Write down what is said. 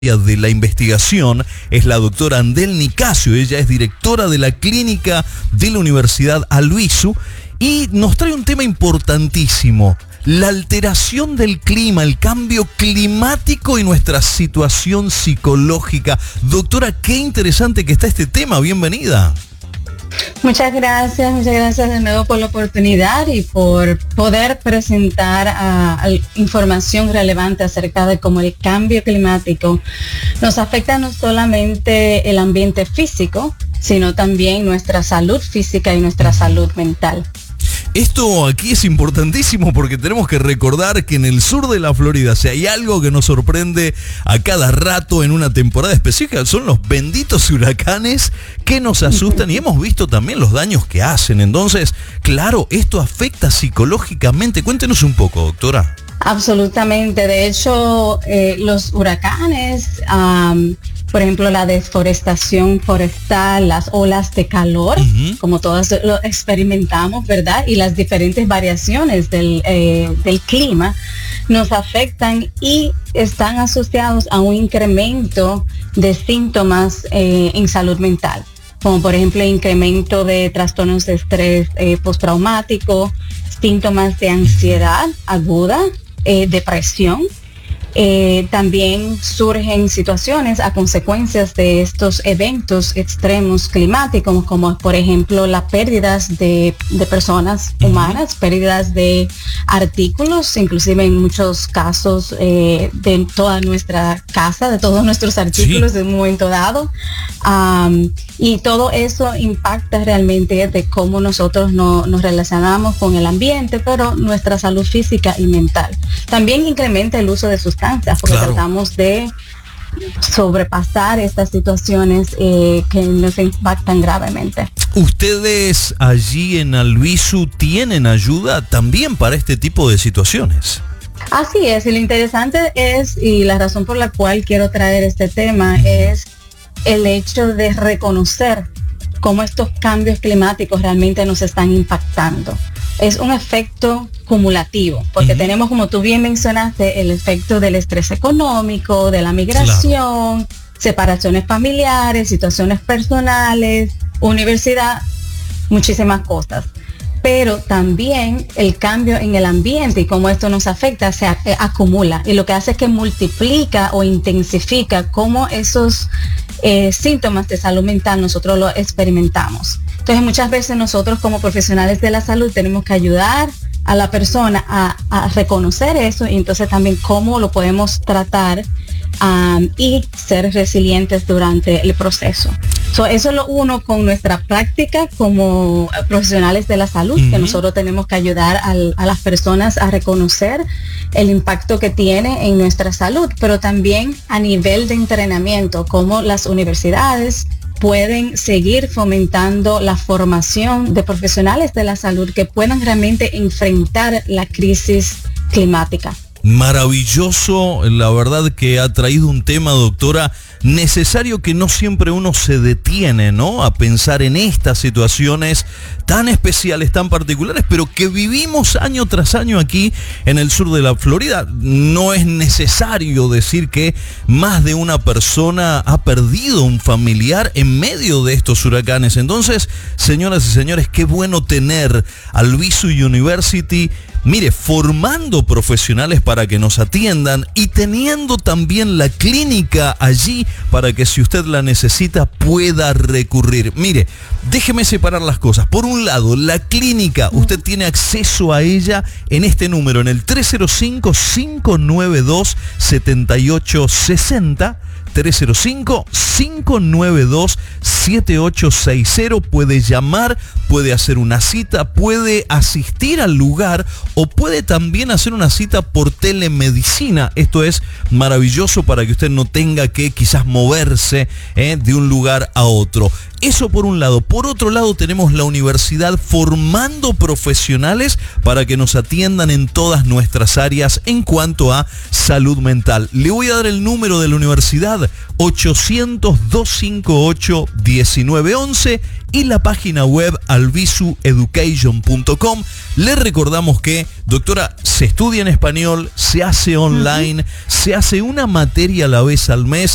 de la investigación es la doctora Andel Nicasio. Ella es directora de la clínica de la Universidad Albizu y nos trae un tema importantísimo: la alteración del clima, el cambio climático y nuestra situación psicológica. Doctora, qué interesante que está este tema. Bienvenida. Muchas gracias de nuevo por la oportunidad y por poder presentar información relevante acerca de cómo el cambio climático nos afecta no solamente el ambiente físico, sino también nuestra salud física y nuestra salud mental. Esto aquí es importantísimo porque tenemos que recordar que en el sur de la Florida, si hay algo que nos sorprende a cada rato en una temporada específica, son los benditos huracanes que nos asustan y hemos visto también los daños que hacen. Entonces, claro, esto afecta psicológicamente. Cuéntenos un poco, doctora. Absolutamente. De hecho, los huracanes, por ejemplo, la deforestación forestal, las olas de calor, como todas lo experimentamos, ¿verdad? Y las diferentes variaciones del clima nos afectan y están asociados a un incremento de síntomas en salud mental, como por ejemplo incremento de trastornos de estrés postraumático, síntomas de ansiedad aguda, depresión. También surgen situaciones a consecuencias de estos eventos extremos climáticos, como por ejemplo las pérdidas de personas humanas, pérdidas de artículos, inclusive en muchos casos de toda nuestra casa, de todos nuestros artículos en un momento dado. Y todo eso impacta realmente de cómo nosotros nos relacionamos con el ambiente, pero nuestra salud física y mental. También incrementa el uso de sustancias, porque tratamos de sobrepasar estas situaciones que nos impactan gravemente. ¿Ustedes allí en Albizu tienen ayuda también para este tipo de situaciones? Así es, y lo interesante es, y la razón por la cual quiero traer este tema es el hecho de reconocer cómo estos cambios climáticos realmente nos están impactando. Es un efecto cumulativo, porque tenemos, como tú bien mencionaste, el efecto del estrés económico, de la migración, separaciones familiares, situaciones personales, universidad, muchísimas cosas. Pero también el cambio en el ambiente y cómo esto nos afecta se acumula, y lo que hace es que multiplica o intensifica cómo esos síntomas de salud mental nosotros lo experimentamos. Entonces muchas veces nosotros como profesionales de la salud tenemos que ayudar a la persona a reconocer eso, y entonces también cómo lo podemos tratar y ser resilientes durante el proceso. Eso es lo uno con nuestra práctica como profesionales de la salud, que nosotros tenemos que ayudar a las personas a reconocer el impacto que tiene en nuestra salud, pero también a nivel de entrenamiento, como las universidades pueden seguir fomentando la formación de profesionales de la salud que puedan realmente enfrentar la crisis climática. Maravilloso, la verdad que ha traído un tema, doctora, necesario, que no siempre uno se detiene, ¿no?, a pensar en estas situaciones tan especiales, tan particulares, pero que vivimos año tras año aquí en el sur de la Florida. No es necesario decir que más de una persona ha perdido un familiar en medio de estos huracanes. Entonces, señoras y señores, qué bueno tener Albizu University, mire, formando profesionales para que nos atiendan y teniendo también la clínica allí para que si usted la necesita pueda recurrir. Mire, déjeme separar las cosas. Por un lado, la clínica, usted tiene acceso a ella en este número, en el 305-592-7860. 305-592-7860. Puede llamar, puede hacer una cita, puede asistir al lugar o puede también hacer una cita por telemedicina. Esto es maravilloso para que usted no tenga que quizás moverse de un lugar a otro. Eso por un lado. Por otro lado, tenemos la universidad formando profesionales para que nos atiendan en todas nuestras áreas en cuanto a salud mental. Le voy a dar el número de la universidad: 800-258-1911, y la página web albizueducation.com. Le recordamos que, doctora, se estudia en español, se hace online, se hace una materia a la vez al mes.